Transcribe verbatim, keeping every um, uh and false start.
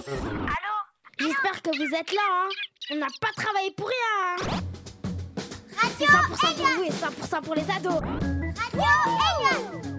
Allô? J'espère que vous êtes là, hein. On n'a pas travaillé pour rien, hein. C'est Radio cent pour cent pour Elia. vous et cent pour cent pour les ados. Radio Elia.